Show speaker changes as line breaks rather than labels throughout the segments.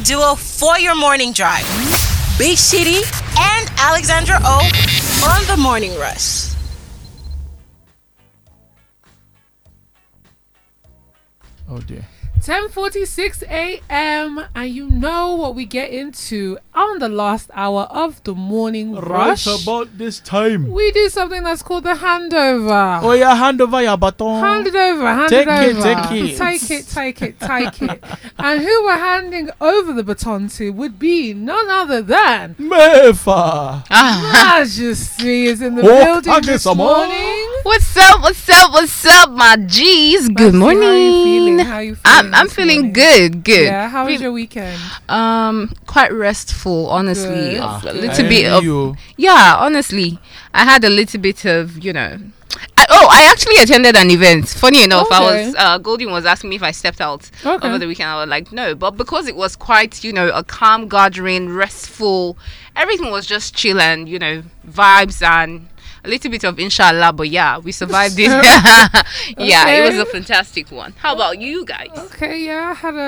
perfect duo for your morning drive. Big Shitty and Alexandra O on the Morning Rush.
Oh dear.
10:46 a.m. and you know what we get into on the last hour of the Morning Rush.
Right about this time,
We do something that's called the handover.
oh yeah, hand over your baton.
Hand it over,
Take
it
it,
over. Take it. And who we're handing over the baton to would be none other than
Mefa.
Majesty is in the
Oh,
building
I get
this
some more.
morning.
What's up, my G's? Good
Majesty,
morning.
How are you feeling?
I'm
this
feeling
morning?
good.
Yeah, how was your weekend?
Quite restful, honestly.
Good.
A little bit of
you.
yeah. Honestly, I had a little bit of I actually attended an event. Funny enough,
Okay.
Goldie was asking me if I stepped out
Okay.
over the weekend. I was like, no, but because it was quite, a calm gathering, restful, everything was just chill and vibes and a little bit of inshallah. But yeah, we survived it. Yeah, it was a fantastic one. How about you guys?
Okay, yeah, I had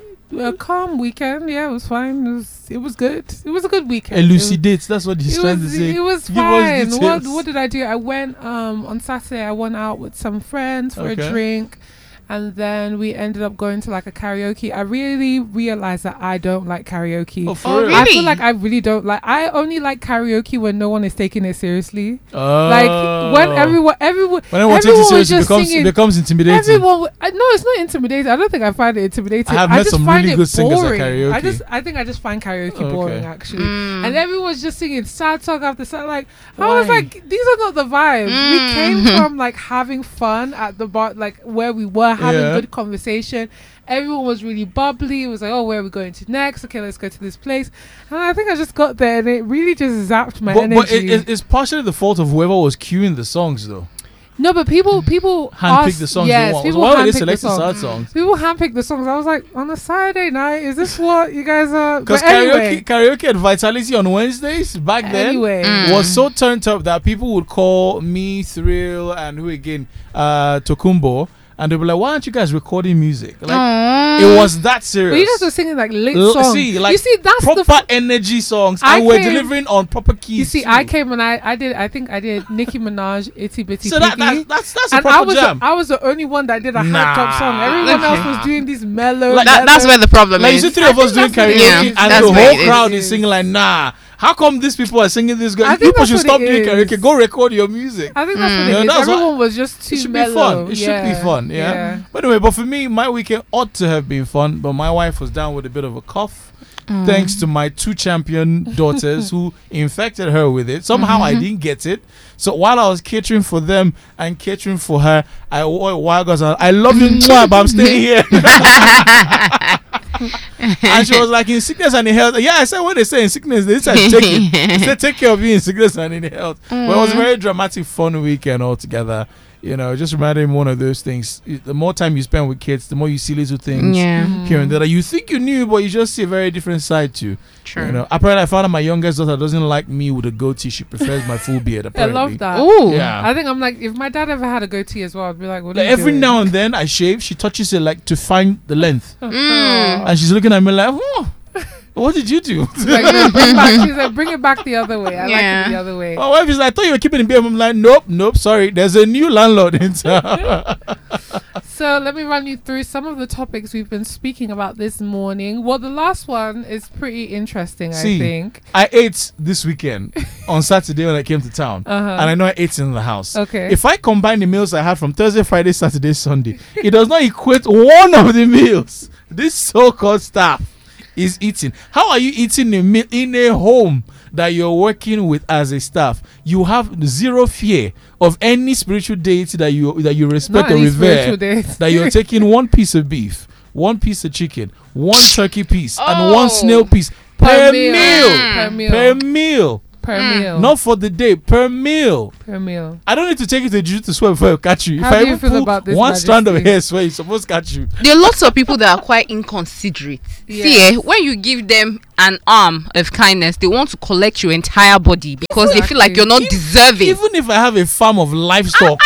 a calm weekend. Yeah, it was fine. It was good. It was a good weekend.
Elucidate. That's what he's trying to say.
It was
Give us
fine.
details.
What did I do? I went on Saturday. I went out with some friends for a
Okay.
drink, and then we ended up going to like a karaoke. I really realized that I don't like karaoke.
Oh, for real?
I
Really?
feel like I really don't like. I only like karaoke when no one is taking it seriously.
Oh.
Like when everyone
when everyone takes
everyone
it
was
seriously,
just
it becomes intimidating.
Everyone, no, it's not intimidating. I don't think I find it intimidating.
I have
I
met
just
some
find
really
it
good singers at
boring.
karaoke.
I think I just find karaoke
Okay.
boring actually.
Mm.
And everyone's just singing sad song after sad. Like I was
Why?
like, these are not the vibes. We
Mm.
came from like having fun at the bar, like where we were having
Yeah.
good conversation. Everyone was really bubbly. It was like, oh, where are we going to next? Okay, let's go to this place. And I think I just got there and it really just zapped my
But
energy.
it's partially the fault of whoever was queuing the songs, though.
No, but people
Handpick
ask-
the songs.
Yes,
they want.
people
Why would they
handpick the
select the
songs.
sad songs?
People handpick the songs. I was like, on a Saturday night, is this what you guys are?
Because
But anyway,
karaoke at Vitality on Wednesdays back then
anyway,
Mm.
was so turned up that people would call me, Thrill, and who again, Tokumbo, and they'd be like, "Why aren't you guys recording music?" Like it was that serious.
but you guys were singing like lit songs.
See, like
you see, that's
proper
the.
energy songs,
I
and we're
came-
delivering on proper keys.
You see,
too.
I came and I think I did Nicki Minaj, Itty Bitty
So
Piggy.
that's a
And
proper jam.
I was the only one that did a
Nah.
hyped up song. Everyone else was doing these mellow.
Like,
That's where the problem
Like you
is.
see three of us doing
that's what it
karaoke,
is.
and
That's
the
what
whole
it
crowd
is.
is singing like, "Nah, how come these people are singing this?
I think
People
that's
should
what
stop
it
doing
is.
karaoke. Go record your music."
I think that's what
Yeah,
it is.
that's what-
Everyone was just too
It should
mellow.
be fun. It should be fun. Yeah. But anyway, but for me, my weekend ought to have been fun. But my wife was down with a bit of a cough, thanks to my two champion daughters who infected her with it. Somehow I didn't get it. So while I was catering for them and catering for her, I was like, "I love you, mwah, but I'm staying here." And she was like, "In sickness and in health." Yeah, I said, "What they say in sickness, they said take it. They said take care of you in sickness and in health." But it was a very dramatic, fun weekend altogether. You know, it just reminded me of one of those things. The more time you spend with kids, the more you see little things
Yeah,
here and there that you think you knew, but you just see a very different side to.
true.
You know, apparently I found out my youngest daughter doesn't like me with a goatee. She prefers my full beard.
I
Apparently.
love that.
Ooh.
Yeah.
I think I'm like, if my dad ever had a goatee as well, I'd be like, what are
Like
you
every
doing?
now and then I shave. She touches it like to find the length,
Mm.
and she's looking at me like, "Oh, what did you do?"
She's like, she's like, bring it back the other way. I like
Yeah.
it the other way.
My wife is like, "I thought you were keeping it in beard." I'm like, nope, sorry. There's a new landlord in town.
So let me run you through some of the topics we've been speaking about this morning. Well, the last one is pretty interesting,
See,
I think.
I ate this weekend on Saturday when I came to town, and I know I ate in the house.
Okay.
If I combine the meals I had from Thursday, Friday, Saturday, Sunday, it does not equate one of the meals this so-called staff is eating. How are you eating a meal in a home that you're working with as a staff? You have zero fear of any spiritual deity that you respect
Not
or
any
revere.
spiritual days.
That you're taking one piece of beef, one piece of chicken, one turkey piece, and
Oh.
one snail piece per
Per
meal.
meal.
Per meal.
Per meal.
Not for the day, per meal.
Per meal.
I don't need to take you to jiu to swear before I catch you. If
How
I
do you
even
feel
pull
about this,
one strand of
Majesty?
hair swear, you're supposed to catch you.
There are lots of people that are quite inconsiderate.
Yeah.
See, when you give them an arm of kindness, they want to collect your entire body because they feel like you're not deserving.
Even if I have a farm of livestock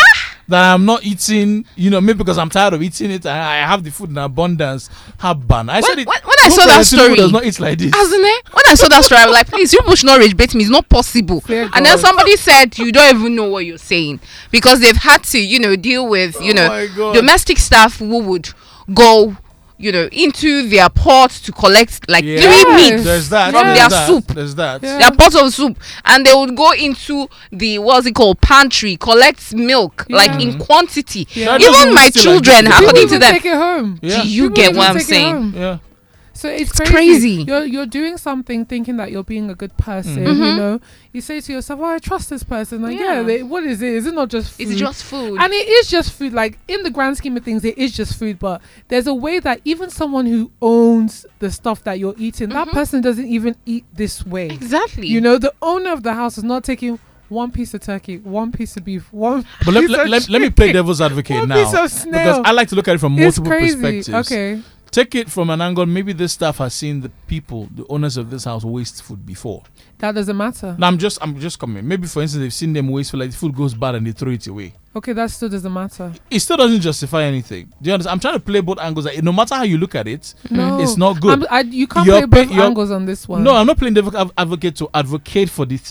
that I'm not eating, maybe because I'm tired of eating it, and I have the food in abundance. Have ban. I said it.
When I saw that story,
does not eat like this.
When I saw that story, I was like, please, you people should not rage bait me. It's not possible. And then somebody said, you don't even know what you're saying, because they've had to, deal with, domestic staff who would go into their pot to collect like 3 meats from their soup.
There's that.
Yeah. Their pot of soup, and they would go into the pantry, collect milk like in quantity. Yeah. Even my children, according to them,
take it home.
Yeah. Do you get what I'm saying?
Yeah.
So it's crazy. You're doing something thinking that you're being a good person, You say to yourself, I trust this person. Like, what is it? Is it not just food?
It's just food.
And it is just food. Like, in the grand scheme of things, it is just food. But there's a way that even someone who owns the stuff that you're eating, that person doesn't even eat this way.
Exactly.
The owner of the house is not taking one piece of turkey, one piece of beef, one.
But let me play devil's advocate now.
Piece of snail.
Because I like to look at it from multiple perspectives.
Okay.
Take it from an angle. Maybe this staff has seen the owners of this house waste food before.
That doesn't matter.
Now I'm just coming. Maybe for instance they've seen them waste food, like the food goes bad and they throw it away.
Okay, that still doesn't matter.
It still doesn't justify anything. Do you understand? I'm trying to play both angles. Like, no matter how you look at it, it's not good.
You can't play both angles on this one.
No, I'm not playing devil's advocate to advocate for the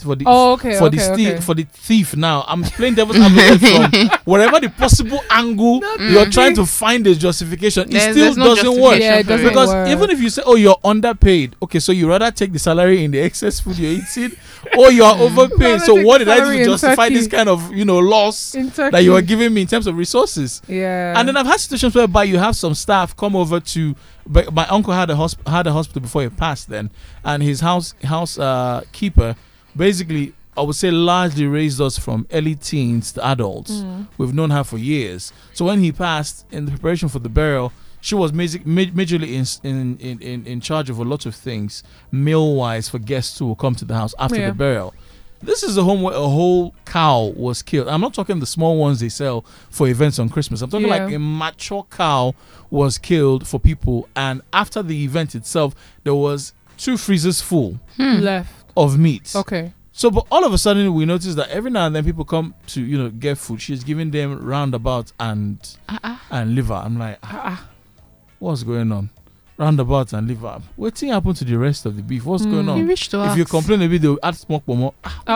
thief. Now I'm playing devil's advocate from wherever the possible angle you're trying to find a justification. It still doesn't work.
Yeah, it doesn't
because
work.
even if you say, you're underpaid, okay, so you rather take the salary in the excess food you're eating, or you're overpaid. So what did I do to justify this kind of loss that you are giving me in terms of resources?
Yeah.
And then I've had situations whereby you have some staff come over to. But my uncle had a hospital before he passed then, and his house keeper basically, I would say, largely raised us from early teens to adults. We've known her for years. So when he passed, in the preparation for the burial, she was majorly in charge of a lot of things, meal-wise, for guests who will come to the house after the burial. This is a home where a whole cow was killed. I'm not talking the small ones they sell for events on Christmas. I'm talking like a mature cow was killed for people. And after the event itself, there was 2 freezers full
left
of meat.
Okay.
So, but all of a sudden, we notice that every now and then people come to, get food. She's giving them roundabout and liver. I'm like, what's going on? Roundabout and liver. What thing happened to the rest of the beef? What's going on? If you complain a bit, they'll add smoke more.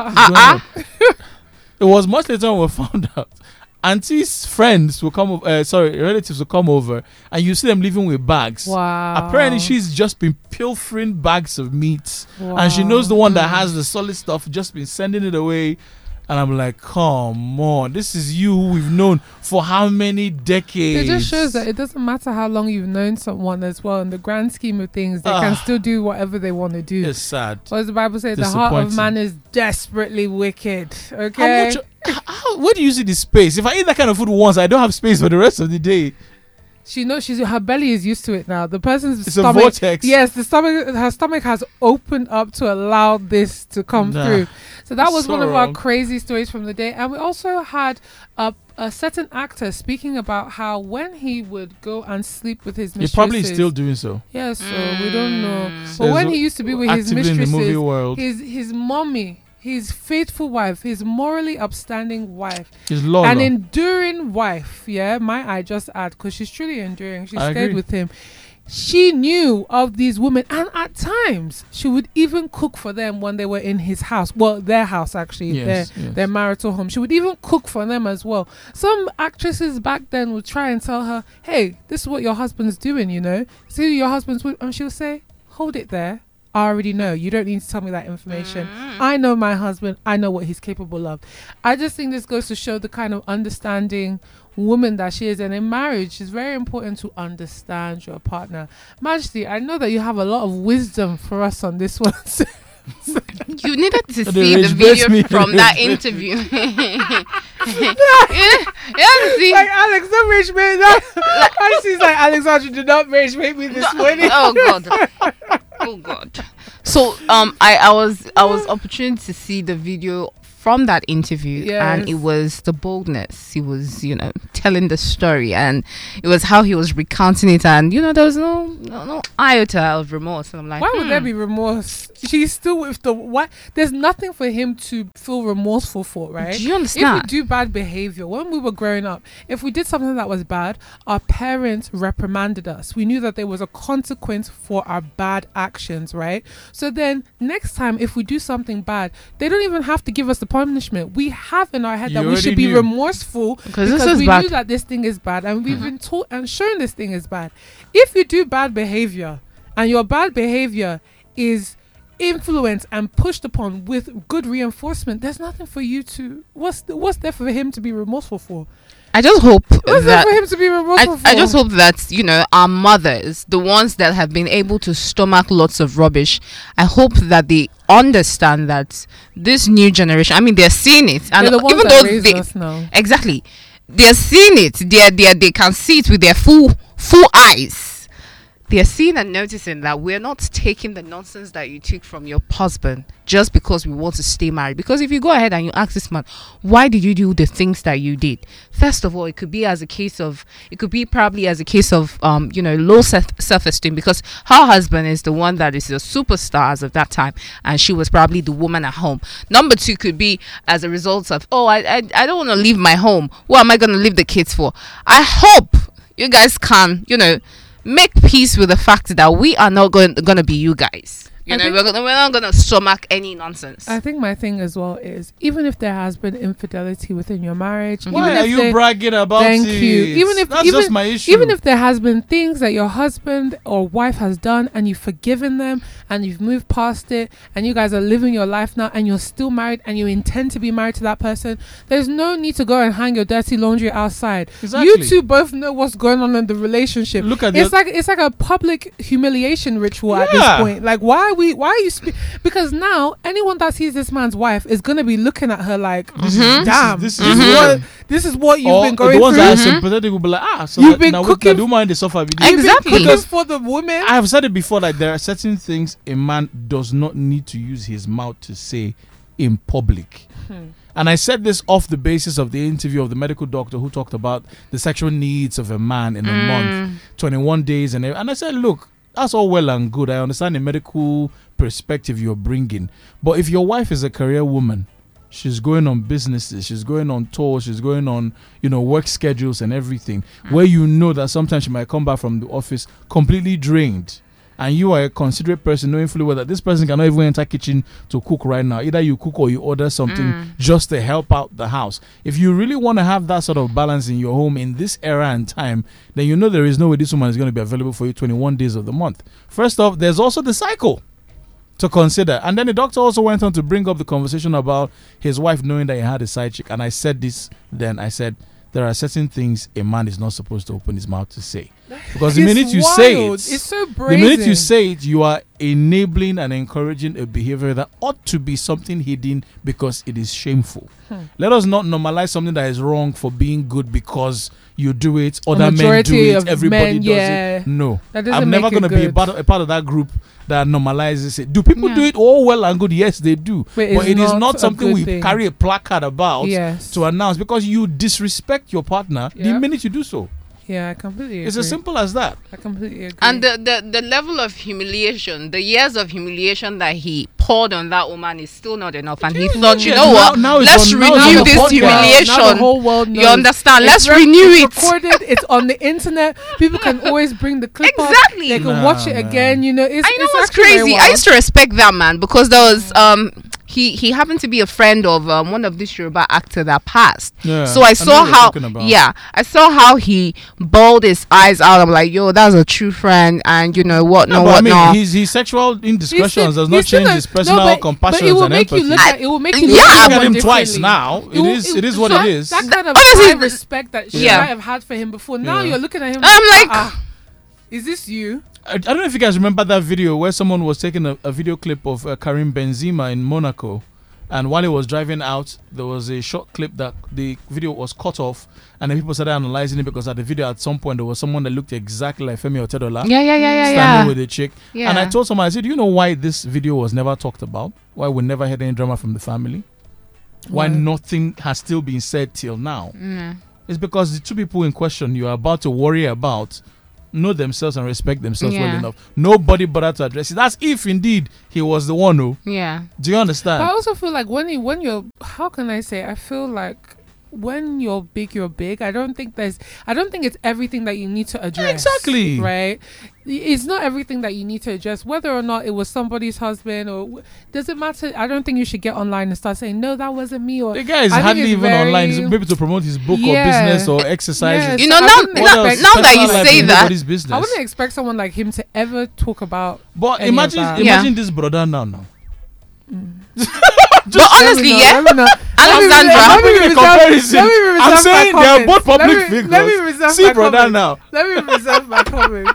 It was much later when we found out. Auntie's friends will come relatives will come over, and you see them living with bags.
Wow.
Apparently she's just been pilfering bags of meat, and she knows the one that has the solid stuff, just been sending it away. And I'm like, come on, this is you who we've known for how many decades?
It just shows that it doesn't matter how long you've known someone as well. In the grand scheme of things, they can still do whatever they want to do.
It's sad.
What does the Bible say? The heart of man is desperately wicked. Okay?
Where do you see the space? If I eat that kind of food once, I don't have space for the rest of the day.
She knows her belly is used to it now. The person's
stomach, a vortex.
Yes, her stomach has opened up to allow this to come through. So that was one of our crazy stories from the day. And we also had a certain actor speaking about how when he would go and sleep with his mistresses,
he probably is still doing so.
Yes, so we don't know. But when he used to be with his mistresses,
in the movie world,
his mommy, his faithful wife, his morally upstanding wife,
his an
enduring wife, might I just add, because she's truly enduring. She stayed with him. She knew of these women, and at times she would even cook for them when they were in his house. Well, their house actually, their marital home. She would even cook for them as well. Some actresses back then would try and tell her, "Hey, this is what your husband's doing. See your husband's," and she'll say, "Hold it there. I already know. You don't need to tell me that information. I know my husband. I know what he's capable of." I just think this goes to show the kind of understanding woman that she is. And in marriage, it's very important to understand your partner. Majesty, I know that you have a lot of wisdom for us on this one.
You needed to see the video from that interview. See.
Like, Alex, don't rage bait. And she's like, Alexandra, do not rage bait me this morning.
Oh God. So I was opportune to see the video from that interview, and it was the boldness. He was, telling the story, and it was how he was recounting it, and there was no iota of remorse. And I'm like,
why would there be remorse? She's still with the what? There's nothing for him to feel remorseful for, right?
Do you understand?
If we do bad behavior, when we were growing up, if we did something that was bad, our parents reprimanded us. We knew that there was a consequence for our bad actions, right? So then next time, if we do something bad, they don't even have to give us the punishment. We have in our head that we should be remorseful because we knew that this thing is bad, and we've been taught and shown this thing is bad. If you do bad behavior and your bad behavior is influenced and pushed upon with good reinforcement, there's nothing for you to what's there for him to be remorseful for?
I just hope
what's there for him to be remorseful for?
I just hope that our mothers, the ones that have been able to stomach lots of rubbish, I hope that they understand that this new generation, I mean, they're seeing it, and
they're the ones
even
that
though
raised
they
us now.
Exactly, they're seeing it, they can see it with their full eyes. They're seeing and noticing that we're not taking the nonsense that you took from your husband just because we want to stay married. Because if you go ahead and you ask this man, why did you do the things that you did? First of all, it could be probably as a case of low self-esteem, because her husband is the one that is a superstar as of that time, and she was probably the woman at home. Number two could be as a result of, I don't want to leave my home. What am I going to leave the kids for? I hope you guys can, make peace with the fact that we are not going to be you guys. We're not going to stomach any nonsense.
I think my thing as well is, even if there has been infidelity within your marriage,
why are you bragging about it?
Thank you.
That's just my issue.
Even if there has been things that your husband or wife has done and you've forgiven them and you've moved past it and you guys are living your life now and you're still married and you intend to be married to that person, there's no need to go and hang your dirty laundry outside.
Exactly.
You two both know what's going on in the relationship.
Look at
it's like a public humiliation ritual at this point. Like, why are you because now anyone that sees this man's wife is going to be looking at her like, damn, this is what you've been going
through. The ones that are
Mm-hmm.
sympathetic will be like, so
you've been
now
cooking
the woman in the sofa.
Exactly.
Cooking for the woman.
I have said it before, like there are certain things a man does not need to use his mouth to say in public. And I said this off the basis of the interview of the medical doctor who talked about the sexual needs of a man in a month, 21 days, and I said, look, that's all well and good. I understand the medical perspective you're bringing, but if your wife is a career woman, she's going on businesses, she's going on tours, she's going on work schedules and everything, where that sometimes she might come back from the office completely drained, and you are a considerate person knowing fully well that this person cannot even enter kitchen to cook right now. Either you cook or you order something just to help out the house. If you really want to have that sort of balance in your home in this era and time, then there is no way this woman is going to be available for you 21 days of the month. First off, there's also the cycle to consider. And then the doctor also went on to bring up the conversation about his wife knowing that he had a side chick. And I said this then, I said, there are certain things a man is not supposed to open his mouth to say. Because the minute you say it,
it's so brazen.
The minute you say it, you are enabling and encouraging a behavior that ought to be something hidden because it is shameful. Let us not normalize something that is wrong for being good because you do it, other men do it, everybody does it. No. I'm never going to be a part of that group that normalizes it. Do people do it all well and good? Yes, they do. But it is not something we carry a placard about to announce, because you disrespect your partner the minute you do so.
Yeah, I completely agree.
It's as simple as that.
I completely agree.
And the level of humiliation, the years of humiliation that he poured on that woman is still not enough. And he thought, let's renew this humiliation.
Now the whole world knows.
You understand? Let's renew it.
It's recorded. It's on the internet. People can always bring the clip up. They can watch it again. It's
what's crazy? I used to respect that man because there was he happened to be a friend of one of this Yoruba actor that passed. Yeah, so I saw how he bawled his eyes out. I'm like, yo, that's a true friend, and whatnot.
I mean, his sexual indiscretions does not change his personal compassion and empathy.
It will make you look
at him twice now. It is what it is.
That kind of high respect that she might have had for him before. Now you're looking at him.
I'm like,
is this you?
I don't know if you guys remember that video where someone was taking a video clip of Karim Benzema in Monaco, and while he was driving out, there was a short clip that the video was cut off, and then people started analyzing it because at the video at some point there was someone that looked exactly like Femi Otedola standing with a chick. And I told someone, I said, do you know why this video was never talked about? Why we never had any drama from the family? why nothing has still been said till now. It's because the two people in question you are about to worry about know themselves and respect themselves well enough. Nobody bothered to address it. That's if indeed he was the one who.
Yeah.
Do you understand?
But I also feel like when you're, how can I say? I feel like when you're big, you're big. I don't think it's everything that you need to address.
Exactly.
Right? It's not everything that you need to address, whether or not it was somebody's husband or does it matter? I don't think you should get online and start saying, no, that wasn't me. Or
the guy is hardly even online. He's maybe to promote his book or business or exercises.
You know, now that you say that,
I wouldn't expect someone like him to ever talk about.
But imagine this brother now.
But honestly, Alexandra,
I'm saying they're both public figures.
Let me reserve
See, brother, now.
Let me reserve my comments.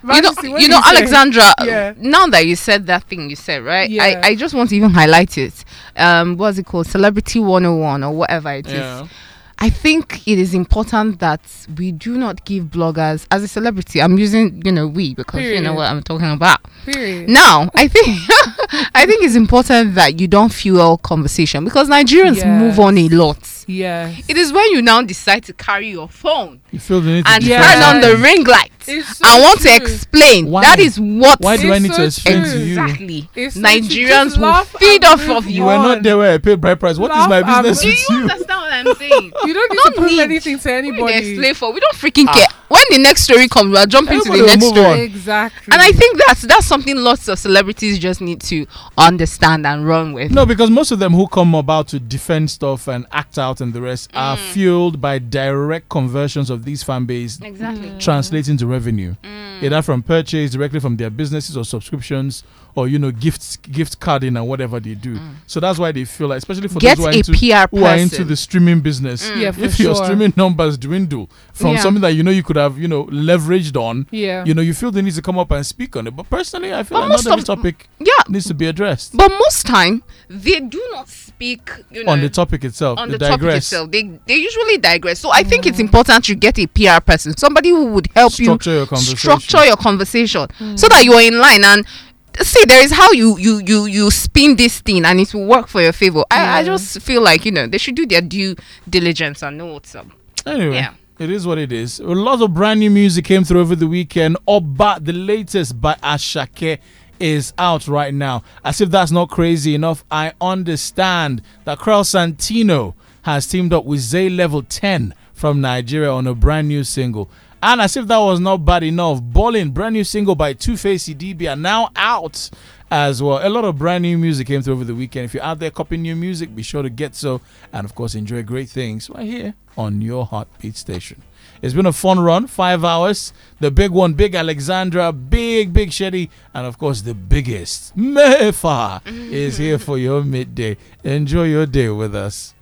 You know, Alexandra, now that you said that thing you said, right?
Yeah.
I just want to even highlight it. What's it called? Celebrity 101 or whatever it is. I think it is important that we do not give bloggers, as a celebrity, I'm using, we, because you know what I'm talking about. Now, I think it's important that you don't fuel conversation, because Nigerians move on a lot.
Yes.
It is when you now decide to carry your phone
you feel the need to
and turn on the ring light. I want to explain.
Why?
That is what.
Why do I need to explain to you?
Exactly. Nigerians will feed off of you.
You are not there where I paid bride price. What is my business with you?
Do you understand what I'm saying?
You don't need to prove anything to anybody.
Explain for. We don't freaking care. When the next story comes, we'll jump into the next story.
Exactly.
And I think that's something lots of celebrities just need to understand and run with.
No, because most of them who come about to defend stuff and act out and the rest are fueled by direct conversions of these fan base translating to revenue. Either from purchase directly from their businesses or subscriptions or gift carding and whatever they do. So that's why they feel like, especially for those who are into the streaming business, if your streaming numbers dwindle from something that you could have leveraged on, you feel the need to come up and speak on it. But personally, I feel like not every topic needs to be addressed.
But most time they do not speak
on the topic itself.
On the topic itself, they usually digress. So I think it's important you get a PR person, somebody who would help
structure
your conversation so that you're in line. And see, there is how you spin this thing and it will work for your favor. I just feel like they should do their due diligence and know what's up.
Anyway, it is what it is. A lot of brand new music came through over the weekend. Oba, the latest by Asake, is out right now. As if that's not crazy enough, I understand that Krell Santino has teamed up with Zay Level 10 from Nigeria on a brand new single. And as if that was not bad enough, Ballin', brand new single by Two-Face DB, are now out as well. A lot of brand new music came through over the weekend. If you're out there copying new music, be sure to get so. And of course, enjoy great things right here on your Heartbeat station. It's been a fun run, 5 hours. The big one, Big Alexandra, Big Shady, and of course the biggest, Mefa, is here for your midday. Enjoy your day with us.